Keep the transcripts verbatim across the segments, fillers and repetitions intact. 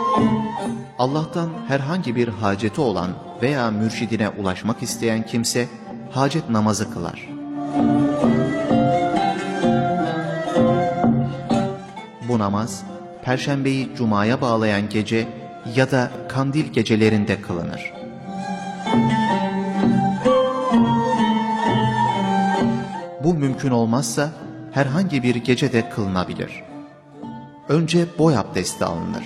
Allah'tan herhangi bir haceti olan veya mürşidine ulaşmak isteyen kimse hacet namazı kılar. Bu namaz, Perşembeyi Cuma'ya bağlayan gece ya da kandil gecelerinde kılınır. Bu mümkün olmazsa herhangi bir gecede kılınabilir. Önce boy abdesti alınır.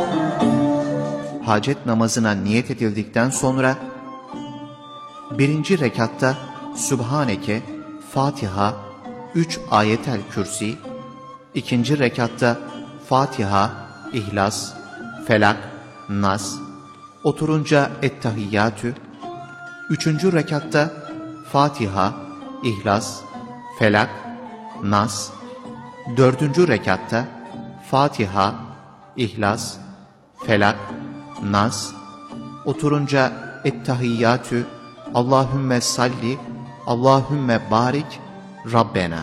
Hacet namazına niyet edildikten sonra birinci rekatta Sübhaneke, Fatiha, üç ayetel kürsi, ikinci rekatta Fatiha, İhlas, Felak, Nas, oturunca Ettehiyyatü, üçüncü rekatta Fatiha, İhlas, Felak, Nas, dördüncü rekatta Fatiha, İhlas, Felak, Nas, oturunca Ettehiyyatü, Allahümme salli, Allahümme barik, Rabbena.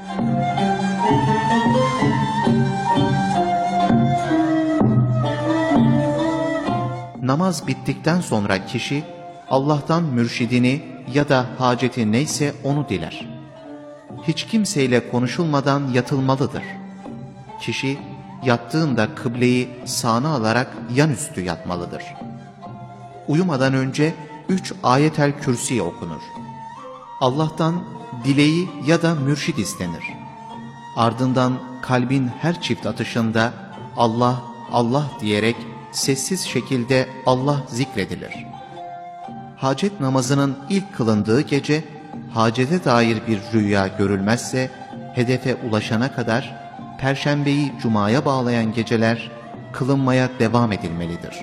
Namaz bittikten sonra kişi Allah'tan mürşidini ya da haceti neyse onu diler. Hiç kimseyle konuşulmadan yatılmalıdır. Kişi yattığında kıbleyi sağına alarak yanüstü yatmalıdır. Uyumadan önce üç ayetel kürsi okunur. Allah'tan dileği ya da mürşid istenir. Ardından kalbin her çift atışında Allah, Allah diyerek sessiz şekilde Allah zikredilir. Hacet namazının ilk kılındığı gece, hacete dair bir rüya görülmezse, hedefe ulaşana kadar Perşembeyi Cuma'ya bağlayan geceler kılınmaya devam edilmelidir.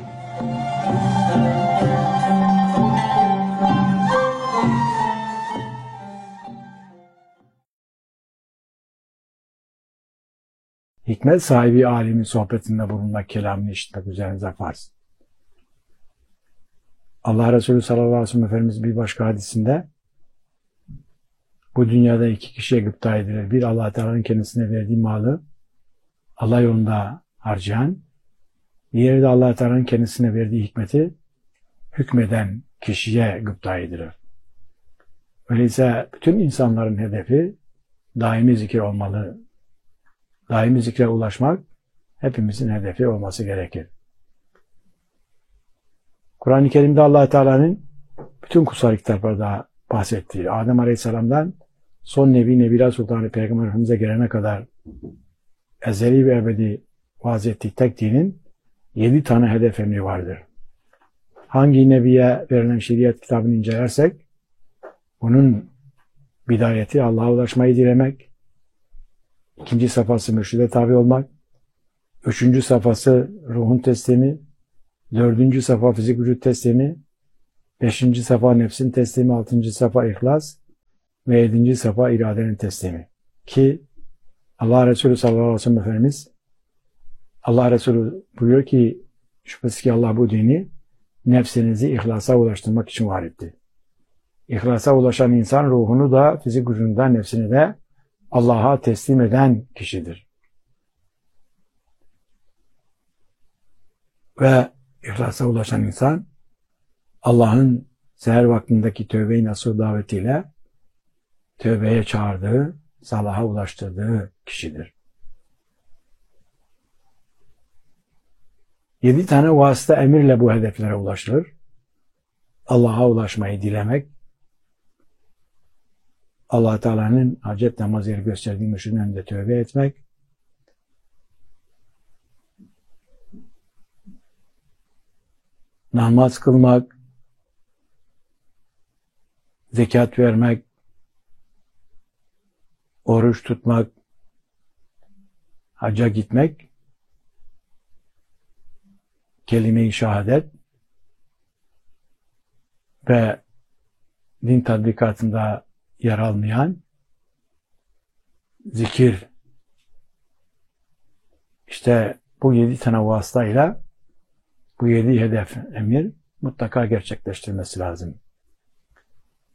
Hikmet sahibi alimin sohbetinde bulunmak, kelamını işitmek üzerinize farz. Allah Resulü sallallahu aleyhi ve sellem Efendimiz bir başka hadisinde bu dünyada iki kişiye gıpta edilir. Bir, Allah Teala'nın kendisine verdiği malı Allah yolunda harcayan, diğeri de Allah Teala'nın kendisine verdiği hikmeti hükmeden kişiye gıpta edilir. Öyleyse bütün insanların hedefi daimi zikir olmalı. Daimi zikre ulaşmak hepimizin hedefi olması gerekir. Kur'an-ı Kerim'de Allah Teala'nın bütün kutsal kitaplarda bahsettiği, Adem Aleyhisselam'dan son Nebi Nebiler Sultanı Peygamber Efendimiz'e gelene kadar ezeli ve ebedi vaaz ettiği tek dinin yedi tane hedef emri vardır. Hangi nebiye verilen şeriat kitabını incelersek, bunun bidayeti Allah'a ulaşmayı dilemek, ikinci safhası mürşide tabi olmak, üçüncü safhası ruhun teslimi, dördüncü safha fizik vücut teslimi, beşinci safha nefsin teslimi, altıncı safha ihlas ve yedinci safha iradenin teslimi. Ki Allah Resulü sallallahu aleyhi ve sellem Efendimiz, Allah Resulü buyuruyor ki, şüphesiz ki Allah bu dini nefsinizi ihlasa ulaştırmak için var etti. İhlasa ulaşan insan ruhunu da, fizik vücudunu da, nefsini de Allah'a teslim eden kişidir. Ve ihlasa ulaşan insan, Allah'ın seher vaktindeki tövbe-i nasuh davetiyle tövbeye çağırdığı, salaha ulaştırdığı kişidir. Yedi tane vasıta emirle bu hedeflere ulaşılır. Allah'a ulaşmayı dilemek, Allah Teala'nın hacet namazı yeri gösterdiği mürşidin önünde tövbe etmek, namaz kılmak, zekat vermek, oruç tutmak, hacca gitmek, kelime-i şehadet ve din tatbikatında yer almayan zikir. İşte bu yedi tane vasıtayla bu yedi hedef emir mutlaka gerçekleştirmesi lazım.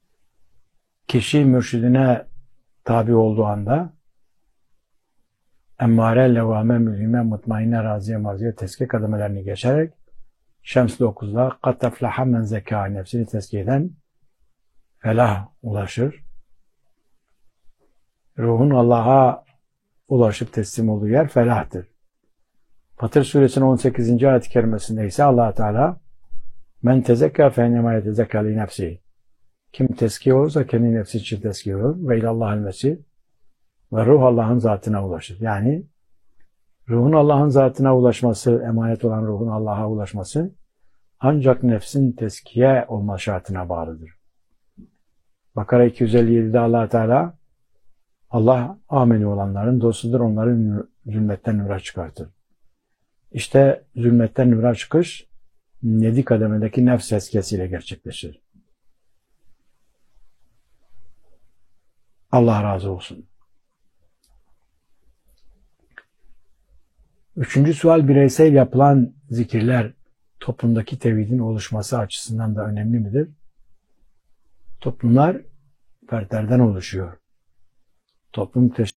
Kişi mürşidine tabi olduğu anda emmare, levame, mülhime, mutmainne, raziye, marziye, tezkiye kademelerini geçerek Şems dokuzda kat eflaha men zeka, nefsini tezkiye eden felah ulaşır. Ruhun Allah'a ulaşıp teslim olduğu yer felahtır. Fatır suresinin on sekizinci ayet-i kerimesinde ise Allah Teala men tezekka fe ennema yetezekka li nefsi. Kim tezkiye olursa kendi nefsi için tezkiye olur. Ve ilallahil mesih. Ve ruh Allah'ın zatına ulaşır. Yani ruhun Allah'ın zatına ulaşması, emanet olan ruhun Allah'a ulaşması ancak nefsin tezkiye olma şartına bağlıdır. Bakara iki yüz elli yedide Allah Teala Allah ameli olanların dostudur, onları zulmetten nura çıkartır. İşte zulmetten nura çıkış yedi kademedeki nefs tezkiyesiyle gerçekleşir. Allah razı olsun. Üçüncü sual, bireysel yapılan zikirler toplumdaki tevhidin oluşması açısından da önemli midir? Toplumlar fertlerden oluşuyor. Toplum